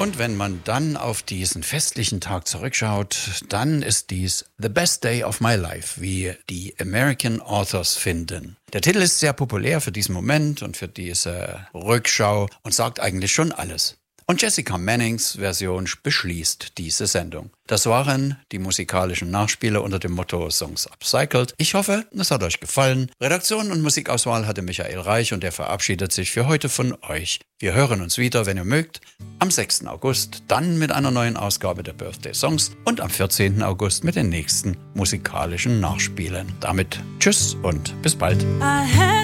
Und wenn man dann auf diesen festlichen Tag zurückschaut, dann ist dies The Best Day of My Life, wie die American Authors finden. Der Titel ist sehr populär für diesen Moment und für diese Rückschau und sagt eigentlich schon alles. Und Jessica Mannings Version beschließt diese Sendung. Das waren die musikalischen Nachspiele unter dem Motto Songs Upcycled. Ich hoffe, es hat euch gefallen. Redaktion und Musikauswahl hatte Michael Reich und er verabschiedet sich für heute von euch. Wir hören uns wieder, wenn ihr mögt, am 6. August, dann mit einer neuen Ausgabe der Birthday Songs und am 14. August mit den nächsten musikalischen Nachspielen. Damit tschüss und bis bald.